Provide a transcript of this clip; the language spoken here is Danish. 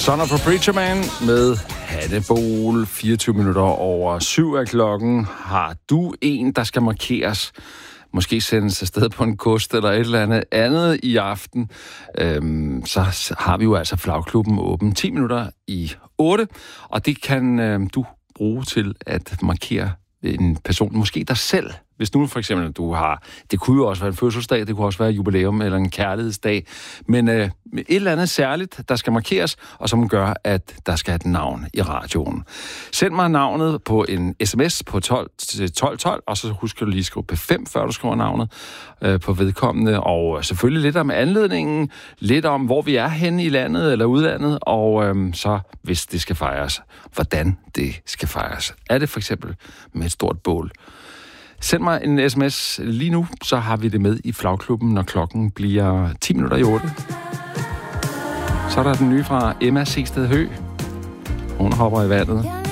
Son of a Preacher Man med Hannibal. 24 minutter over 7 af klokken. Har du en, der skal markeres? Måske sendes afsted på en kost eller et eller andet i aften. Så har vi jo altså Flagklubben åben 10 minutter i 8. Og det kan du bruge til at markere en person, måske dig selv. Hvis nu for eksempel du har, det kunne jo også være en fødselsdag, det kunne også være jubilæum eller en kærlighedsdag, men et eller andet særligt, der skal markeres, og som gør, at der skal et navn i radioen. Send mig navnet på en sms på 12 til 1212, og så husk du lige at skrive P5, før du skriver navnet på vedkommende, og selvfølgelig lidt om anledningen, lidt om, hvor vi er henne i landet eller udlandet, og så, hvis det skal fejres, hvordan det skal fejres. Er det for eksempel med et stort bål? Send mig en sms lige nu, så har vi det med i Flagklubben, når klokken bliver 10 minutter i 8. Så er der den nye fra Emma Segsted Høgh. Hun hopper i vandet.